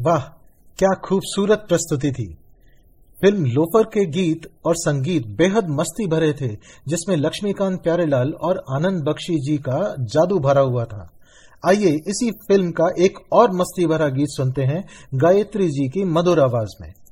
वाह, क्या खूबसूरत प्रस्तुति थी। फिल्म लोफर के गीत और संगीत बेहद मस्ती भरे थे, जिसमें लक्ष्मीकांत प्यारेलाल और आनंद बख्शी जी का जादू भरा हुआ था। आइए इसी फिल्म का एक और मस्ती भरा गीत सुनते हैं गायत्री जी की मधुर आवाज में।